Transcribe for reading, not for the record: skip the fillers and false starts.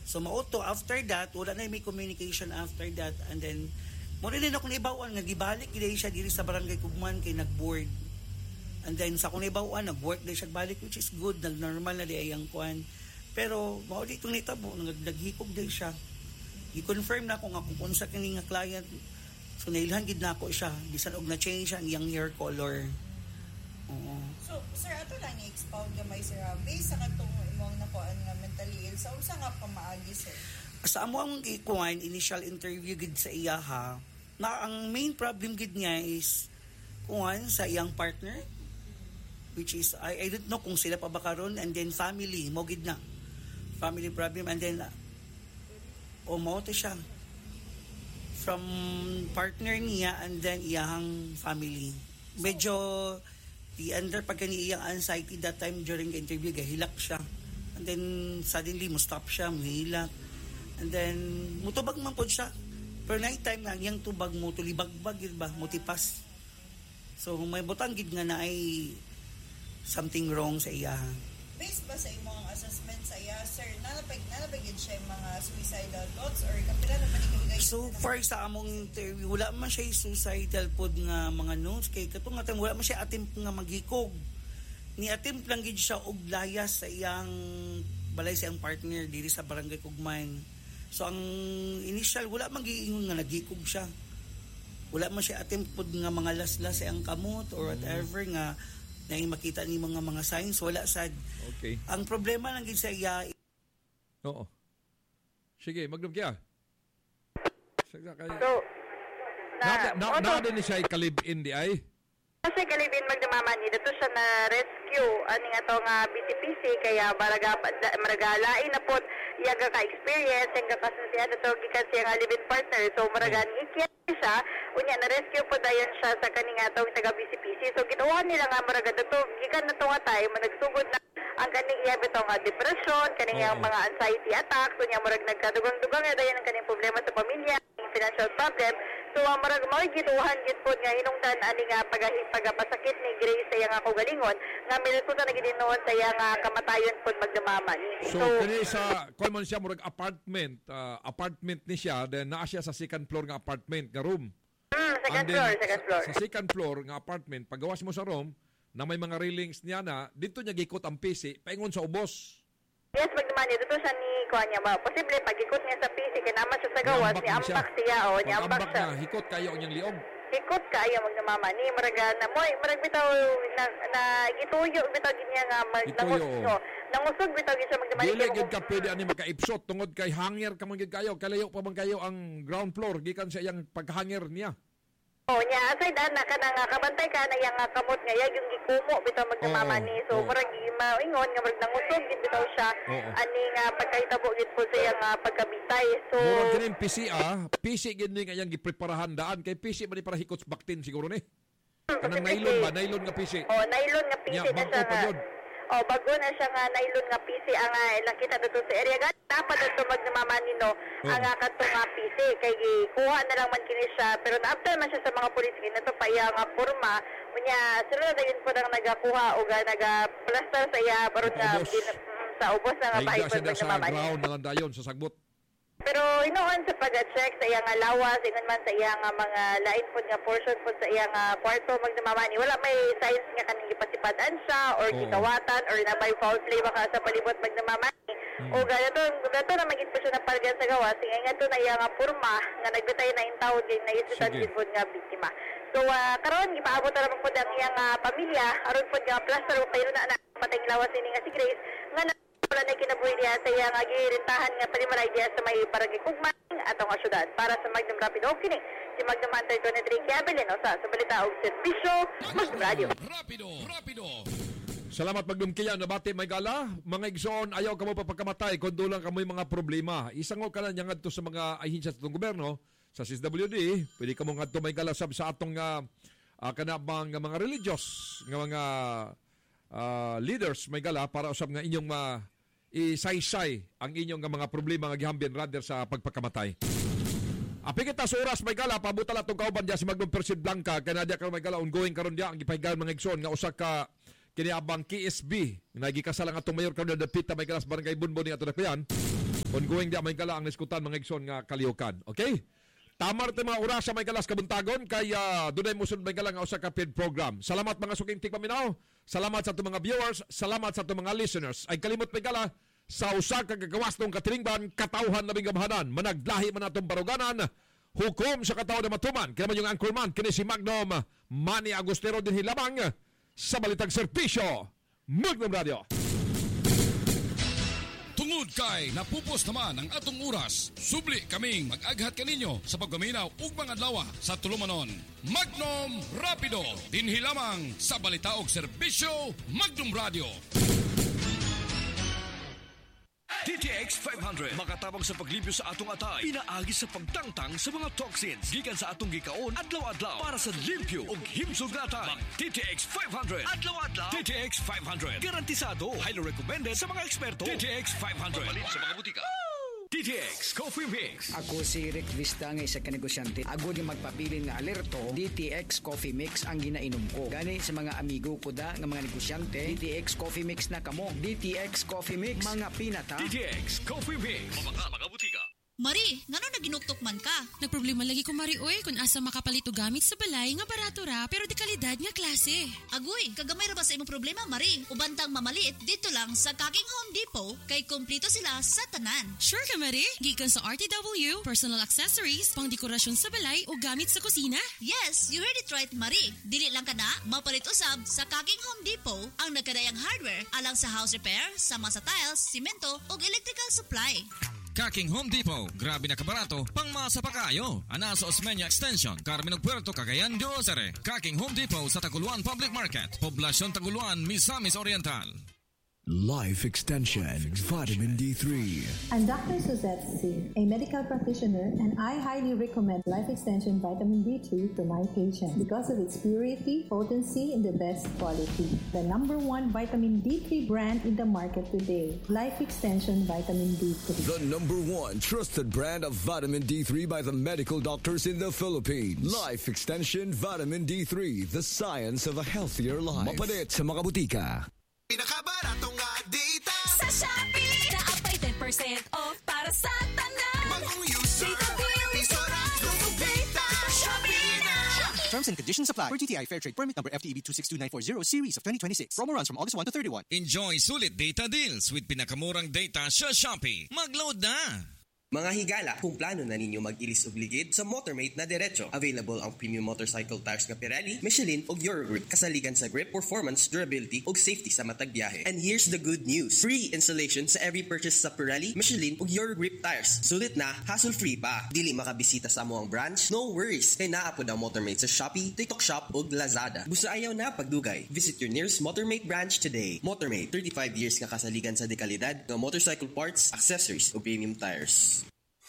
So mauto after that wala na may communication after that, and then mo rin ako naibawan nga gibalik gid siya diri sa barangay Kugman kay nagboard. And then sa kunibawan nag-work din siya balik, which is good, nag-normal na di ayang kuan. Pero mao di itong nitabo naghikog din siya. I-confirm na ko nga kung unsa kini nga client. So nailhan gid nako siya bisan og na change ang iyang hair color. Oo. So sir, ato lang i-expound gamay sir, based sa katong imong nakuan nga mentally ill, sa unsa nga pamaagi sir? Sa among ikuan initial interview gid sa iya ha, na ang main problem gid niya is kuan sa iyang partner, which is I don't know kung sila pa ba karon, and then family mo gid na family problem, and then mo to siya from partner niya and then iyang family. Medyo the under pag kani iyang anxiety that time during the interview gahilak siya, and then suddenly mo stop siya, mahilak, and then mutubag man pod siya, pero night time na iyang tubag mo tulibagbag gid ba, mutipas. So may butang gid nga na ay something wrong sa iya. Based ba sa imong assessment sa iya sir, nalapagid siya yung mga suicidal thoughts or kapila na panikigay? So far sa among interview wala man siya suicidal pod nga mga notes, kay katong nga time wala man siya attempt nga maghikog. Ni attempt lang gid siya og layas sa iyang balay sa iyang partner diri sa barangay Kugman. So ang initial wala man giingon nga naghikog siya. Wala man siya attempt pod nga mga laslas sa iyang kamot or whatever nga na makita ni mga signs, wala sad. Okay. Ang problema lang gid sa iya. Oo. Sige, magdumkya. Sige kay. So, na din siya kalib-in di ay. Kasi kalibin magdamaman ni dito siya na rescue ani nga to nga BTPC kaya maragalain na pod iya ka experience ang kapasidad to gikan siya nga live-in partner, so maragani ikya siya unya na rescue pod dayon siya sa kaninga tong taga BCPC. So ginawa nila nga maraga dito gikan na to nga time nagsugod na ang kaning iya bitaw nga depression, kaning mga anxiety attacks, unya murag nagkadugang-dugang na dayon ang kaning problema sa pamilya, financial problem. So murag mao gituhan gid pod nga hinungdan ani nga pagapasakit ni Grace sa iyang kaugalingon nga milsuta na gid noon sa iyang kamatayon pod magdamaman. So kini sa common siya murag apartment ni siya, then naa siya sa second floor nga apartment nga room. Second floor. Sa second floor nga apartment, pagawas mo sa room na may mga railings niya na dito niya gikot ang PC paingon sa ubos. Yes, magdamani dito siya ni kuan niya ba. Posible pag-ikot niya sa PC kay naman siya sa gawas ni ambak siya o ni ambak siya. Hikot kayo unyang liog. Hikot kayo magdamama ni maraga na moy marag bitaw na gituyo bitaw gid niya nga magnangusog. Nangusog bitaw gid siya magdamani. Dili gid ka pwede ani maka-ipsot tungod kay hanger ka man gid kayo, kalayo pa man kayo ang ground floor gikan sa iyang paghanger niya. Oh, nya aside ana kana nga kabantay ka na yang kamot nga yag yung gikumo bitaw magdamama ni. So murag maingon nga murag nangusog gid bitaw siya ani nga pagkahitabo gid po sa iyang pagkabitay. So murag kining PC gid ni nga yang gipreparahan daan kay PC man ni para hikot baktin siguro ni. Kanang nylon nga PC. Oh, nylon nga PC na siya nga. Oh, bago na siya nga nylon nga PC ang nakita dito sa area. Dapat dito magdamama nino ang katong nga PC kay kuha na lang man kini siya, pero na-after man siya sa mga pulis kini to pa iya nga porma unya sila dayon po nang nagakuha o nagaplaster sa iya baron nga sa ubos nga bahay po sa ground na lang dayon sa sagbot. Pero inoon sa pag-check sa iyang lawas, ingon man sa iyang mga lain po nga portion po sa iyang kwarto magdamamani, wala may signs nga kaning gipasipadan siya or gikawatan or na by foul play baka sa palibot magdamamani. O gato na magit po siya na palgan sa gawas, nga to na iyang porma nga nagbitay na intawod kay naisitan gid nga biktima. So karon gipaabot na lang po ang iyang pamilya aron po nga plaster o kayo na patay lawas ini nga si Grace nga wala na kinabuhi niya sa iyang girintahan nga palimalay diya sa may barangay Kugman atong syudad. Para sa Magnum Rapido kini si Magnum Hunter 23 Kiabilin sa balita og serbisyo Magnum Radio. Rapido. Salamat Magnum Kiyan, nabati may gala. Mga igsoon, ayaw ka mo papagkamatay kung dulang ka mo mga problema. Isango ka na niya ngadto sa mga ahinsya sa itong gobyerno, sa CSWD, pwede ka mo ngadto may gala sa atong kanabang mga religious, nga mga leaders may gala para usab nga inyong isaysay ang inyong mga problema nga gihambyan rather sa pagpakamatay. Api kita sa oras may gala pabutala tong kauban dia si Magnum Persid Blanca kanadya karon may gala ongoing karon dia ang gipahigayon mga igsoon nga usa ka kini abang KSB nagikasala nga atong mayor karon na dapita may gala sa barangay Bunbon ni ato dakuyan Ongoing di may gala ang niskutan mga igsoon nga kalihukan. Okay? Tamar tayo mga oras sa may galas kabuntagon kaya dunay musunod may gala nga usa ka paid program. Salamat mga suking tigpaminaw. Salamat sa itong mga viewers. Salamat sa itong mga listeners. Ay kalimot may gala sa usa ka gagawas ng katilingban katawhan na bingabahanan. Managlahi man atong baruganan. Hukom sa katao na matuman. Kaya man yung anchorman kini si Magnum Manny Agustero din hilamang sa Balitang Servisyo. Magnum Radio. Tungod kay napupos naman ang atong oras, subli kaming mag-aghat kaninyo sa pagpaminaw ug mga adlaw sa tulumanon. Magnum Rapido, dinhi lamang sa balita ug serbisyo Magnum Radio. DTX 500 makatabang sa paglibyo sa atong atay, pinaagi sa pagtangtang sa mga toxins gikan sa atong gikaon adlaw-adlaw para sa limpyo ug himsog na atay. DTX 500 adlaw-adlaw. DTX 500 garantisado, highly recommended sa mga eksperto. DTX 500 mapalit sa mga butika. DTX Coffee Mix. Ako si Rick Vista nga isa ka negosyante. Agod yung magpabilin nga alerto, DTX Coffee Mix ang ginainom ko. Gani sa mga amigo ko da nga mga negosyante, DTX Coffee Mix na kamo. DTX Coffee Mix, mga pinata. DTX Coffee Mix. Mga butika. Mari, ngano naginuktok man ka? Nagproblema lagi ko, Mari, oy, kung asa makapalit og gamit sa balay nga barato ra, pero di kalidad nga klase. Agoy, kagamay ra ba sa imong problema, Mari? Ubantang mamaliit dito lang sa Kaking Home Depot kay kumpleto sila sa tanan. Sure ka, Mari? Gikan sa RTW, personal accessories, pang dekorasyon sa balay o gamit sa kusina? Yes, you heard it right, Mari. Dili lang ka na, mapalit usab sa Kaking Home Depot ang nagkadayang hardware alang sa house repair, sama sa tiles, simento ug electrical supply. Kaking Home Depot, grabe na kabarato, pang masa pa kayo. Ana sa Osmeña Extension, Carmen Puerto, Cagayan de Ozare. Kaking Home Depot sa Taguluan Public Market, Poblasyon Taguluan, Misamis Oriental. Life Extension Vitamin D3. I'm Dr. Suzette C., a medical practitioner, and I highly recommend Life Extension Vitamin D3 to my patients because of its purity, potency, and the best quality. The #1 vitamin D3 brand in the market today, Life Extension Vitamin D3. The #1 trusted brand of vitamin D3 by the medical doctors in the Philippines. Life Extension Vitamin D3, the science of a healthier life. Mapalit sa mga butika. Pinakabarato nga data sa Shopee. Naapay 10% off para sa tanan. Bagong user, piso na data. Shopee na. Terms and conditions apply. Per TTI Fair Trade Permit number FTEB 262940 series of 2026. Promo runs from August 1 to 31. Enjoy sulit data deals with pinakamurang data sa Shopee. Mag-load na! Mga higala, kung plano na ninyo mag-ilis og ligid sa Motormate na diretso, available ang premium motorcycle tires nga Pirelli, Michelin ug Eurogrip, kasaligan sa grip, performance, durability ug safety sa matag biyahe. And here's the good news. Free installation sa every purchase sa Pirelli, Michelin ug Eurogrip tires. Sulit na, hassle-free pa. Dili makabisita sa amoang branch? No worries. Kay naapod ang Motormate sa Shopee, TikTok Shop ug Lazada. Busa ayaw na pagdugay. Visit your nearest Motormate branch today. Motormate, 35 years nga kasaligan sa dekalidad ng motorcycle parts, accessories ug premium tires.